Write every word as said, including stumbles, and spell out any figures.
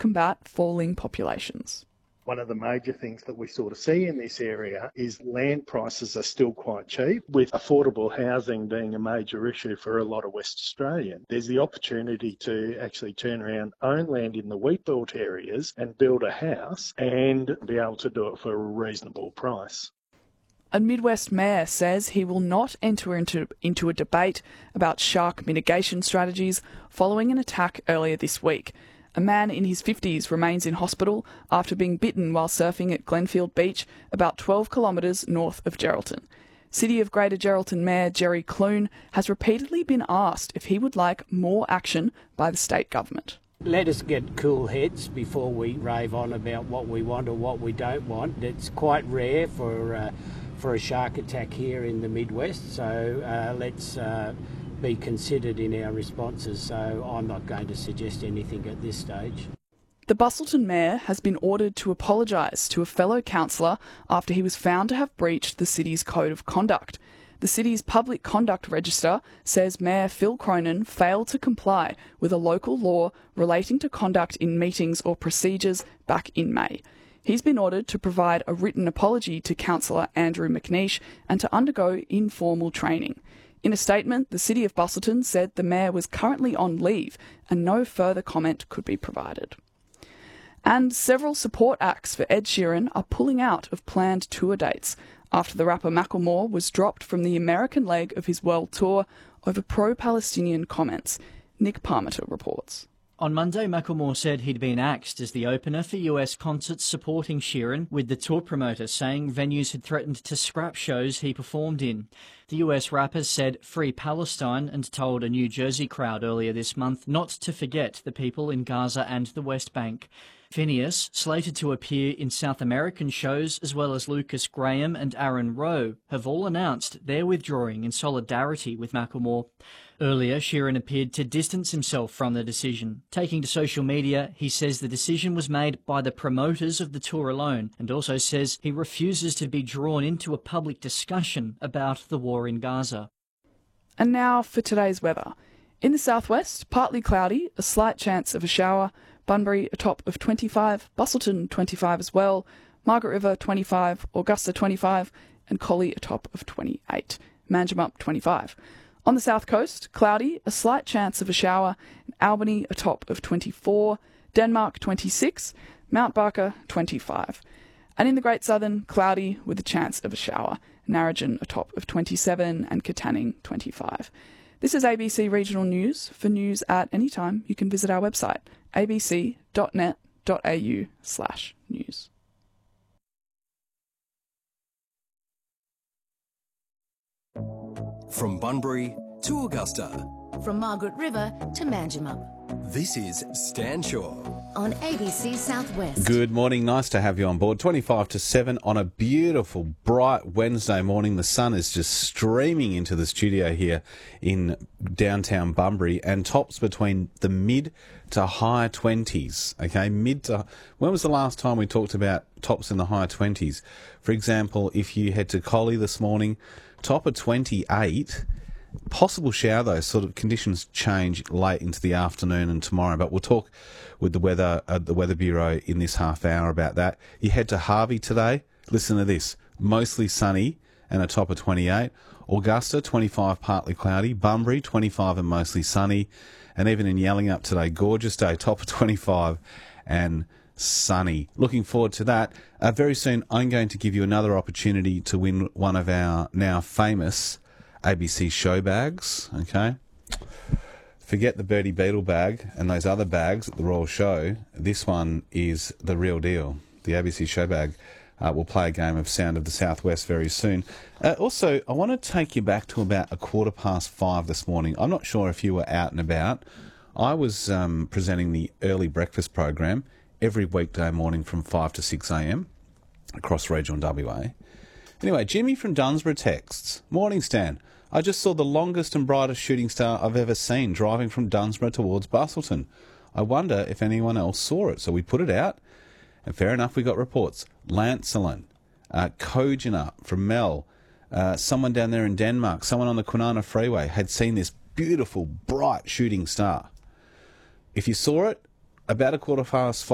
combat falling populations. One of the major things that we sort of see in this area is land prices are still quite cheap, with affordable housing being a major issue for a lot of West Australians. There's the opportunity to actually turn around, own land in the wheat-belt areas and build a house and be able to do it for a reasonable price. A Midwest mayor says he will not enter into, into a debate about shark mitigation strategies following an attack earlier this week. A man in his fifties remains in hospital after being bitten while surfing at Glenfield Beach, about twelve kilometres north of Geraldton. City of Greater Geraldton Mayor Jerry Clune has repeatedly been asked if he would like more action by the state government. Let us get cool heads before we rave on about what we want or what we don't want. It's quite rare for uh, for a shark attack here in the Midwest, so uh, let's uh, be considered in our responses, so I'm not going to suggest anything at this stage. The Busselton Mayor has been ordered to apologise to a fellow councillor after he was found to have breached the city's code of conduct. The city's public conduct register says Mayor Phil Cronin failed to comply with a local law relating to conduct in meetings or procedures back in May. He's been ordered to provide a written apology to Councillor Andrew McNeish and to undergo informal training. In a statement, the City of Busselton said the Mayor was currently on leave and no further comment could be provided. And several support acts for Ed Sheeran are pulling out of planned tour dates after the rapper Macklemore was dropped from the American leg of his world tour over pro-Palestinian comments. Nick Parmenter reports. On Monday, Macklemore said he'd been axed as the opener for U S concerts supporting Sheeran, with the tour promoter saying venues had threatened to scrap shows he performed in. The U S rapper said "Free Palestine" and told a New Jersey crowd earlier this month not to forget the people in Gaza and the West Bank. Phineas, slated to appear in South American shows, as well as Lucas Graham and Aaron Rowe, have all announced they're withdrawing in solidarity with Macklemore. Earlier, Sheeran appeared to distance himself from the decision. Taking to social media, he says the decision was made by the promoters of the tour alone, and also says he refuses to be drawn into a public discussion about the war in Gaza. And now for today's weather. In the southwest, partly cloudy, a slight chance of a shower. Bunbury a top of twenty-five, Busselton twenty-five as well, Margaret River twenty-five, Augusta twenty-five, and Collie a top of twenty-eight, Manjimup twenty-five. On the south coast, cloudy, a slight chance of a shower, Albany a top of twenty-four, Denmark twenty-six, Mount Barker twenty-five. And in the Great Southern, cloudy with a chance of a shower, Narrogin a top of twenty-seven, and Katanning twenty-five. This is A B C Regional News. For news at any time, you can visit our website, abc dot net dot a u slash news. From Bunbury to Augusta. From Margaret River to Manjimup. This is Stan Shaw on A B C Southwest. Good morning, nice to have you on board. twenty-five to seven on a beautiful, bright Wednesday morning. The sun is just streaming into the studio here in downtown Bunbury, and tops between the mid to high twenties. Okay, mid to... When was the last time we talked about tops in the high twenties? For example, if you head to Collie this morning, top of twenty-eight... Possible shower, though. Sort of conditions change late into the afternoon and tomorrow, but we'll talk with the weather, uh, the Weather Bureau in this half hour about that. You head to Harvey today. Listen to this: mostly sunny and a top of twenty-eight. Augusta twenty-five, partly cloudy. Bunbury twenty-five and mostly sunny, and even in Yallingup today, gorgeous day, top of twenty-five and sunny. Looking forward to that. Uh, very soon, I'm going to give you another opportunity to win one of our now famous A B C show bags, okay? Forget the Birdie Beetle bag and those other bags at the Royal Show. This one is the real deal. The A B C show bag. Uh, we'll play a game of Sound of the Southwest very soon. Uh, also, I want to take you back to about a quarter past five this morning. I'm not sure if you were out and about. I was um, presenting the early breakfast program every weekday morning from five to six a.m. across regional W A. Anyway, Jimmy from Dunsborough texts, "Morning, Stan. I just saw the longest and brightest shooting star I've ever seen driving from Dunsborough towards Busselton. I wonder if anyone else saw it." So we put it out, and fair enough, we got reports. Lancelin, uh, Kojana from Mel, uh, someone down there in Denmark, someone on the Kwinana Freeway had seen this beautiful, bright shooting star. If you saw it, about a quarter past five,